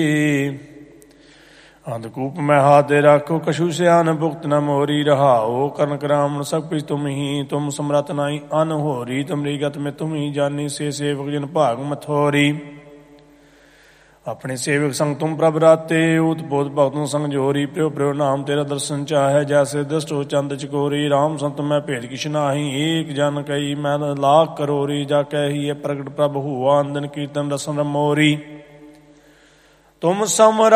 ਅੰਧਕੂਪ ਮੈਂ ਹਾਥ ਦੇ ਰੱਖੋ, ਕਛੂ ਸਿਆਨ ਭੁਗਤ ਨ ਮੋਰੀ। ਰਹਾਓ ਕਰਨ ਕਰਾਵਣ ਸਭ ਕੁਛ ਤੁਮ ਹੀ, ਤੁਮ ਸਮਰਤ ਨਾਹੀ ਅਨਹੋਰੀ। ਤੁਮਰੀ ਗਤ ਮੈਂ ਤੁਮ ਹੀ ਜਾਨੀ, ਸੇ ਸੇਵਕ ਜਨ ਭਾਗ ਮਥੋਰੀ। ਆਪਣੇ ਸੇਵਕ ਸੰਗ ਤੁਮ ਪ੍ਰਭ ਰਾਤੇ, ਊਤ ਬੋਧ ਭਗਤੋਂ ਸੰਗ ਜੋਰੀ। ਪ੍ਰਿਓ ਪ੍ਰਿਓ ਨਾਮ ਤੇਰਾ ਦਰਸ਼ਨ ਚਾਹੈ, ਜੈਸੇ ਦ੍ਰਿਸ਼ਟ ਹੋ ਚੰਦ ਚਕੋਰੀ। ਰਾਮ ਸੰਤ ਮੈਂ ਭੇਦ ਕਿਛ ਨਾਹੀ, ਏਕ ਜਨ ਕਈ ਮੈਂ ਲਾਖ ਕਰੋਰੀ। ਜਾ ਕਹਿ ਹੈ ਪ੍ਰਗਟ ਪ੍ਰਭ ਹੂਆ, ਅੰਦਨ ਕੀਰਤਨ ਰਸਨ ਰਮੋਰੀ। ਤੁਮ ਸਮ